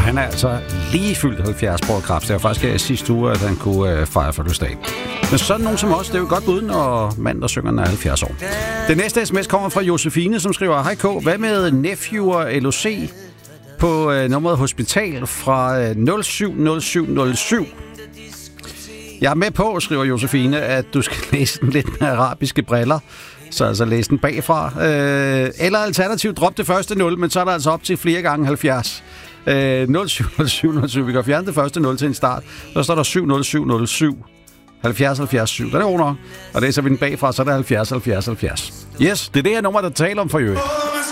han er altså lige fyldt 70 på kræft. Det var faktisk sidste uge, at han kunne fejre fødselsdag. Men sådan nogen som os, det er jo godt bud, når mand, der synger, er 70 år. Den næste sms kommer fra Josefine, som skriver: Hej K, hvad med Nephewer LOC på nummeret hospital fra 070707? Jeg er med på, skriver Josefine, at du skal læse den lidt med arabiske briller. Så altså læse den bagfra. Eller alternativt drop det første 0, men så er der altså op til flere gange 70. 070707. Vi kan fjerne det første 0 til en start. Så står der 70707. 70 70 7. Den er god nok. Og læser vi den bagfra, så er der 70 70 70. Yes, det er det her nummer, der taler om for øvrigt.